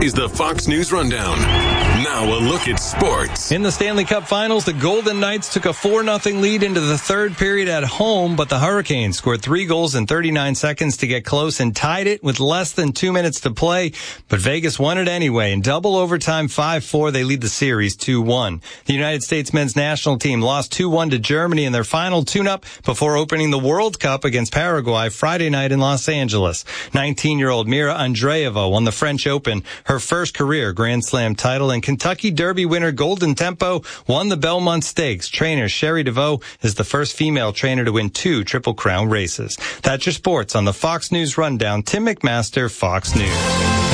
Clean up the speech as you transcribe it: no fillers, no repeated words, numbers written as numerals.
is the Fox News Rundown. Now a look at sports. In the Stanley Cup Finals, the Golden Knights took a 4-0 lead into the third period at home, but the Hurricanes scored 3 goals in 39 seconds to get close and tied it with less than 2 minutes to play. But Vegas won it anyway. In double overtime 5-4, they lead the series 2-1. The United States men's national team lost 2-1 to Germany in their final tune-up before opening the World Cup against Paraguay Friday night in Los Angeles. 19-year-old Mira Andreeva won the French Open, her first career Grand Slam title, and Kentucky Derby winner Golden Tempo won the Belmont Stakes. Trainer Sherry DeVoe is the first female trainer to win 2 Triple Crown races. That's your sports on the Fox News Rundown. Tim McMaster, Fox News.